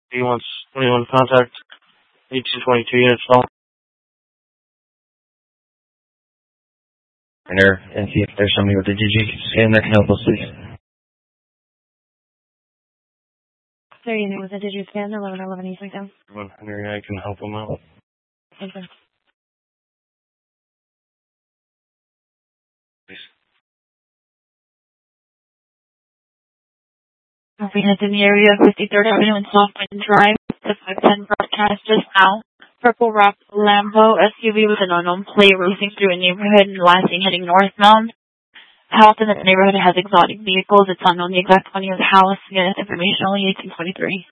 Anyone contact 1822 units all. And see if there's somebody with a DigiScan that can help us, please. There you go with a DigiScan, 1111 East Lincoln. Henry, I can help them out. Okay. Please. Comprehensive in the area of 53rd Avenue and Southwind Drive. The 510 broadcast just now. Purple Rock Lambo SUV with an unknown plate racing through a neighborhood and lastly heading northbound. House in the neighborhood has exotic vehicles. It's unknown the exact quantity of the house. Again, information only 1823.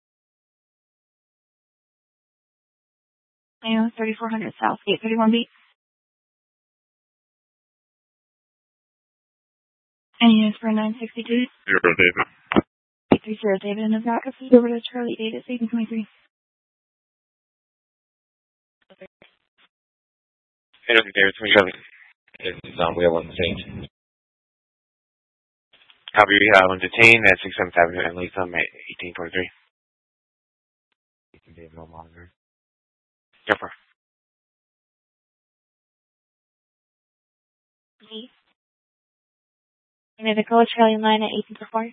And 3400 South Gate 31B. And units for 962. 0 David. 830 David and Nevada. Over to Charlie Davis 1823. 800 David, 3 Charlie. It's on wheel on the scene. Copy, detained at 6th Avenue and Latham at 1823. You can be able to monitor. Jumper. Lee. And the code Charlie line at 1824.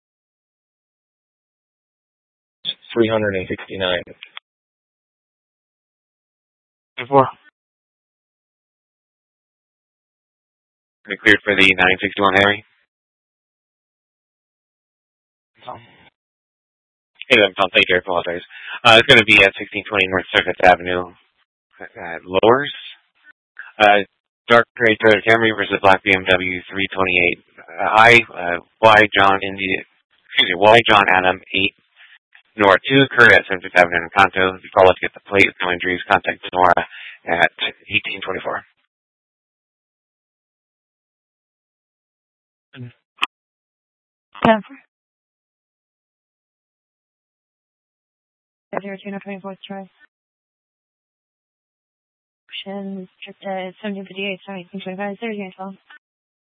369. 4. Cleared for the 961 Harry. Hey, Tom, thank you. I apologize. It's going to be at 1620 North 2nd Avenue at Lowers. Dark gray Toyota Camry versus black BMW 328. Y John Adam 8 Nora 2, Curry at 7th Avenue in Encanto. If you call us to get the plate with no injuries, contact Nora at 1824. Jennifer. 02024th Drive. 1758, sorry, 25, 30 years old.